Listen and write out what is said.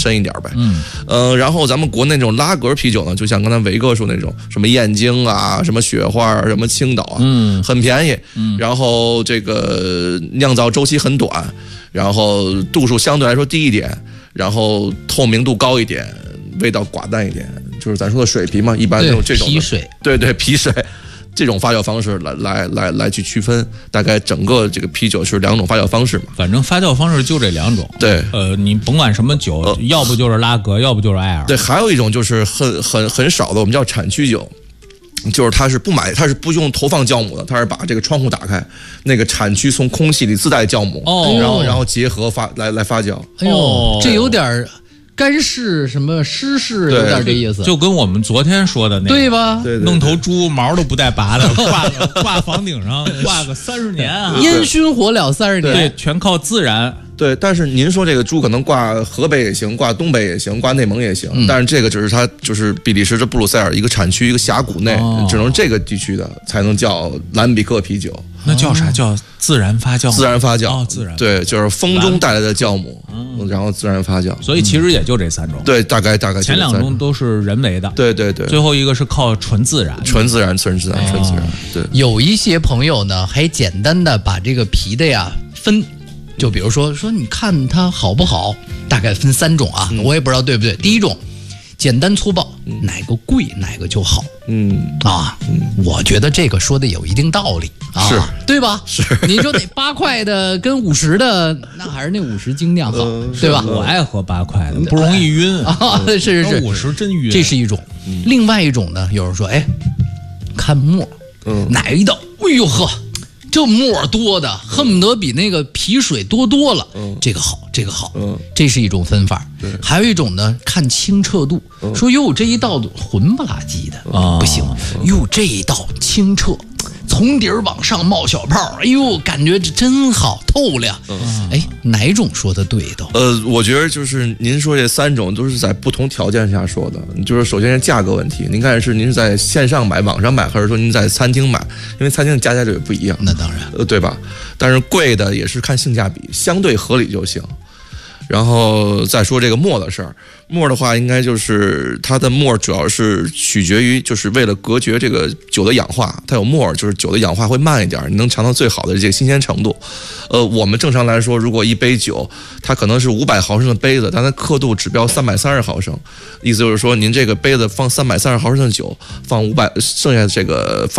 深一点呗。然后咱们国内那种拉格啤酒呢，就像刚才维哥说那种什么燕京啊、什么雪花、什么青岛啊，很便宜，然后这个酿造周期很短，然后度数相对来说低一点，然后透明度高一点，味道寡淡一点，就是咱说的水啤嘛，一般就这种啤水， 对啤水。这种发酵方式来去区分，大概整个这个啤酒是2种发酵方式嘛。 反正发酵方式就这2种。 对， 你甭管什么酒，要不就是拉格，要不就是艾尔。 对，还有一种就是很少的，我们叫产区酒，就是它是不用投放酵母的，它是把这个窗户打开，那个产区从空气里自带酵母，然后结合来发酵。 哎呦，这有点干式什么湿式，有点这意思， 就跟我们昨天说的那个， 对吧？ 对， 弄头猪毛都不带拔的，挂房顶上挂个30年啊， 烟熏火燎30年， 对，全靠自然。 对，但是您说这个猪可能挂河北也行，挂东北也行，挂内蒙也行，但是这个只是它就是比利时的布鲁塞尔一个产区一个峡谷内，只能这个地区的才能叫兰比克啤酒。 那叫啥？叫自然发酵。 自然发酵， 自然。 对，就是风中带来的酵母，然后自然发酵。 所以其实也就这3种。 对，大概前2种都是人为的。 对， 最后一个是靠纯自然。 纯自然。对， 有一些朋友呢，还简单的把这个啤的呀分。就比如说你看它好不好，大概分3种啊，我也不知道对不对。第一种，简单粗暴，哪个贵哪个就好。我觉得这个说的有一定道理啊， 是对吧？ 是， 你说那8块的跟50的，那还是那50精酿好，对吧？ 我爱喝8块的，不容易晕啊。是 ，50真晕。 这是一种。另外一种呢，有人说，看沫，哪一道？哎呦呵。这沫多的恨不得比那个啤水多了，这个好，这是一种分法。还有一种呢，看清澈度，说哟这一道浑不拉几的不行，哟这一道清澈，从底儿往上冒小泡，哎呦感觉这真好透亮。哪种说的对都？ 我觉得就是您说这3种都是在不同条件下说的，就是首先是价格问题，您看是您是在线上买、网上买，还是说您在餐厅买？因为餐厅的加价就也不一样。 那当然， 对吧？但是贵的也是看性价比，相对合理就行。然后再说这个沫的事儿，沫的话应该就是它的沫主要是取决于，就是为了隔绝这个酒的氧化，它有沫就是酒的氧化会慢一点，你能尝到最好的这个新鲜程度。我们正常来说，如果一杯酒它可能是500毫升的杯子，但它刻度只标330毫升，意思就是说您这个杯子放330毫升的酒，放500，剩下这个